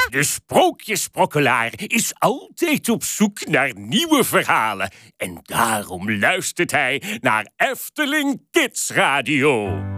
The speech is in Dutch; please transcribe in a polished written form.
De sprookjesprokkelaar is altijd op zoek naar nieuwe verhalen. En daarom luistert hij naar Efteling Kids Radio.